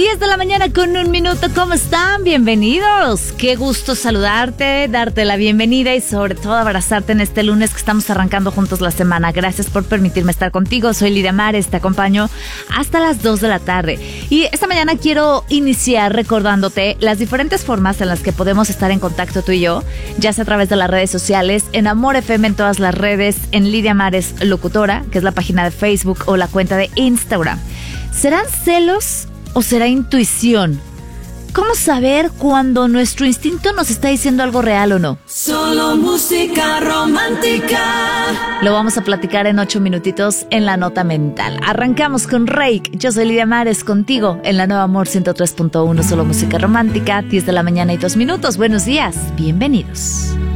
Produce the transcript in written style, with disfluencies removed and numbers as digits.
10 de la mañana con 1 minuto. ¿Cómo están? Bienvenidos. Qué gusto saludarte, darte la bienvenida y sobre todo abrazarte en este lunes que estamos arrancando juntos la semana. Gracias por permitirme estar contigo. Soy Lidia Mares, te acompaño hasta las 2 de la tarde. Y esta mañana quiero iniciar recordándote las diferentes formas en las que podemos estar en contacto tú y yo, ya sea a través de las redes sociales, en Amor FM en todas las redes, en Lidia Mares Locutora, que es la página de Facebook o la cuenta de Instagram. ¿Serán celos o será intuición? ¿Cómo saber cuando nuestro instinto nos está diciendo algo real o no? Solo música romántica. Lo vamos a platicar en 8 minutitos en La Nota Mental. Arrancamos con Rake. Yo soy Lidia Mares, contigo en la Nueva Amor 103.1. Solo música romántica, 10 de la mañana y 2 minutos. Buenos días, bienvenidos.